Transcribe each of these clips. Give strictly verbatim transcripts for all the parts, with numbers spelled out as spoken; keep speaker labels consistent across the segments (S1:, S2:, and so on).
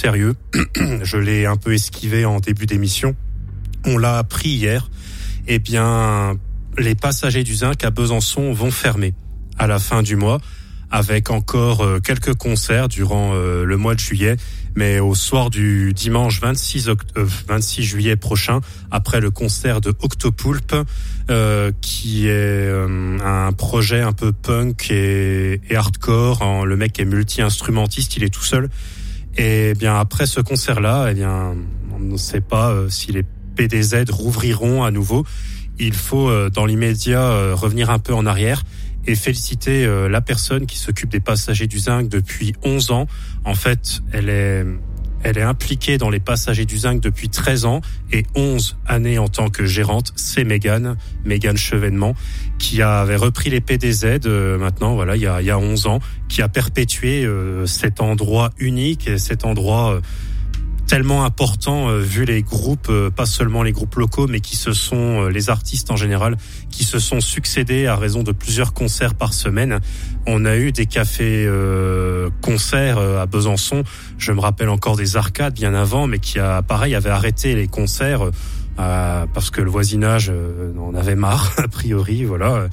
S1: sérieux. Je l'ai un peu esquivé en début d'émission. On l'a appris hier. Eh bien, les Passagers du Zinc à Besançon vont fermer à la fin du mois, avec encore euh, quelques concerts durant euh, le mois de juillet, mais au soir du dimanche vingt-six, oct- euh, vingt-six juillet prochain, après le concert de Octopoulpe, euh, qui est euh, un projet un peu punk et, et hardcore. Hein, le mec est multi-instrumentiste, il est tout seul. Et bien après ce concert-là, eh bien on ne sait pas euh, si les P D Z rouvriront à nouveau. Il faut euh, dans l'immédiat euh, revenir un peu en arrière et féliciter euh, la personne qui s'occupe des Passagers du Zinc depuis onze ans. En fait, elle est elle est impliquée dans les Passagers du Zinc depuis treize ans et onze années en tant que gérante. C'est Mégane, Mégane Chevènement, qui avait repris les P D Z euh, maintenant, voilà, il y a il y a onze ans, qui a perpétué euh, cet endroit unique et cet endroit euh, tellement important euh, vu les groupes, euh, pas seulement les groupes locaux, mais qui se sont, euh, les artistes en général, qui se sont succédés à raison de plusieurs concerts par semaine. On a eu des cafés euh, concerts euh, à Besançon. Je me rappelle encore des Arcades bien avant, mais qui a, pareil, avait arrêté les concerts euh, parce que le voisinage euh, en avait marre, a priori, voilà.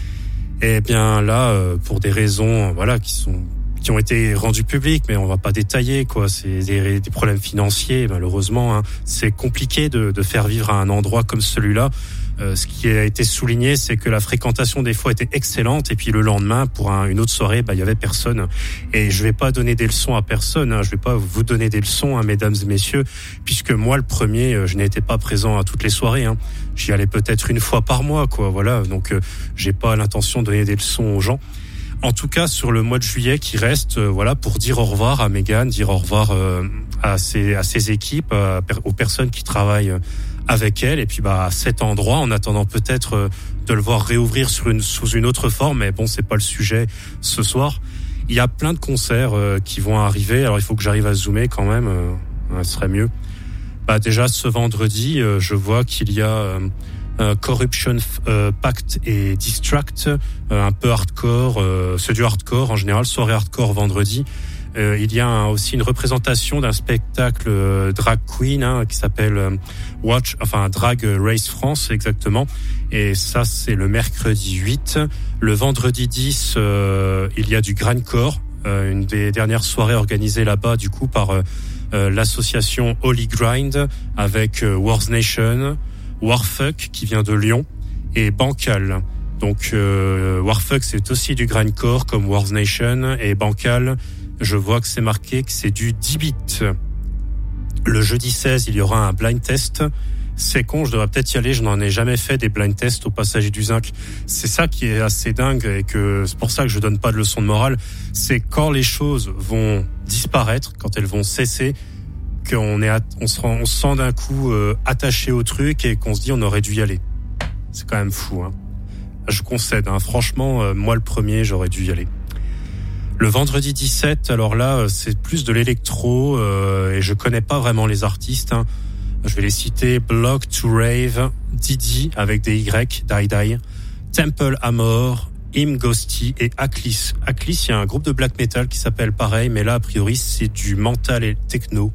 S1: Et bien là, euh, pour des raisons, voilà, qui sont qui ont été rendus publics, mais on va pas détailler, quoi. C'est des, des problèmes financiers, malheureusement. Hein. C'est compliqué de, de faire vivre à un endroit comme celui-là. Euh, ce qui a été souligné, c'est que la fréquentation des fois était excellente, et puis le lendemain, pour un, une autre soirée, bah il y avait personne. Et je vais pas donner des leçons à personne. Hein. Je vais pas vous donner des leçons, hein, mesdames et messieurs, puisque moi, le premier, je n'étais pas présent à toutes les soirées. Hein. J'y allais peut-être une fois par mois, quoi. Voilà. Donc, euh, j'ai pas l'intention de donner des leçons aux gens. En tout cas, sur le mois de juillet qui reste, euh, voilà, pour dire au revoir à Mégane, dire au revoir euh, à ses à ses équipes, euh, aux personnes qui travaillent avec elle, et puis bah à cet endroit, en attendant peut-être euh, de le voir réouvrir sur une sous une autre forme. Mais bon, c'est pas le sujet ce soir. Il y a plein de concerts euh, qui vont arriver. Alors il faut que j'arrive à zoomer quand même, euh, ouais, ce serait mieux. Bah déjà ce vendredi, euh, je vois qu'il y a euh, Euh, Corruption euh, Pact et Distract, euh, un peu hardcore, euh, c'est du hardcore en général, soirée hardcore vendredi. Euh, il y a un, aussi une représentation d'un spectacle euh, drag queen hein, qui s'appelle euh, Watch, enfin Drag Race France exactement. Et ça c'est le mercredi huit. Le vendredi dix, euh, il y a du grindcore, euh, une des dernières soirées organisées là-bas du coup par euh, euh, l'association Holy Grind avec euh, Wars Nation, Warfuck qui vient de Lyon et Bancal. Donc euh, Warfuck c'est aussi du grindcore comme Wars Nation, et Bancal, je vois que c'est marqué que c'est du dix bits. Le jeudi seize, il y aura un blind test. C'est con, je devrais peut-être y aller, je n'en ai jamais fait des blind tests aux Passagers du Zinc. C'est ça qui est assez dingue, et que c'est pour ça que je donne pas de leçon de morale. C'est quand les choses vont disparaître, quand elles vont cesser, qu'on est, on se, rend, on se sent d'un coup euh, attaché au truc et qu'on se dit on aurait dû y aller. C'est quand même fou. Hein. Je concède, hein. Franchement, euh, moi le premier, j'aurais dû y aller. Le vendredi dix-sept, alors là, c'est plus de l'électro euh, et je connais pas vraiment les artistes. Hein. Je vais les citer: Block to Rave, Didi avec des Y, Die Die, Temple Amor, Im Ghosty et Aklis. Aklis, il y a un groupe de black metal qui s'appelle pareil, mais là a priori c'est du mental et techno.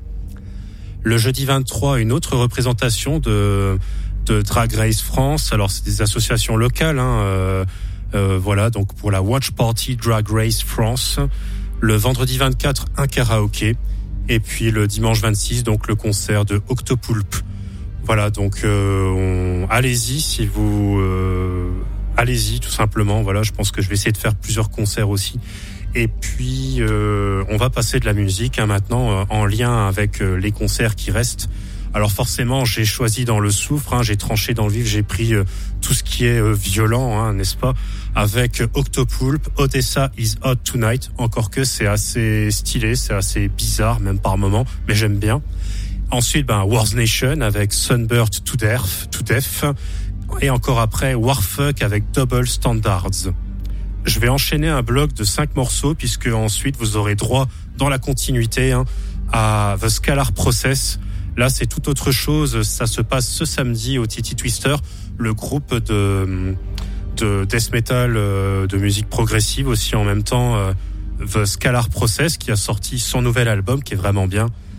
S1: Le jeudi vingt-trois, une autre représentation de, de Drag Race France. Alors, c'est des associations locales, hein, euh, euh, voilà, donc pour la Watch Party Drag Race France. Le vendredi vingt-quatre, un karaoké. Et puis le dimanche vingt-six, donc le concert de Octopoulpe. Voilà, donc euh, on, allez-y si vous... Euh, allez-y, tout simplement. Voilà, je pense que je vais essayer de faire plusieurs concerts aussi. Et puis, euh, on va passer de la musique hein, maintenant euh, en lien avec euh, les concerts qui restent. Alors forcément, j'ai choisi dans le soufre, hein, j'ai tranché dans le vif, j'ai pris euh, tout ce qui est euh, violent, hein, n'est-ce pas, avec Octopoulpe, Odessa is Hot Tonight. Encore que c'est assez stylé, c'est assez bizarre, même par moments, mais j'aime bien. Ensuite, ben Wars Nation avec Sunburst to Death, to Death. Et encore après, Warfuck avec Double Standards. Je vais enchaîner un bloc de cinq morceaux puisque ensuite vous aurez droit dans la continuité hein, à The Scalar Process. Là, c'est tout autre chose. Ça se passe ce samedi au Titi Twister, le groupe de de death metal, de musique progressive aussi en même temps. The Scalar Process qui a sorti son nouvel album qui est vraiment bien.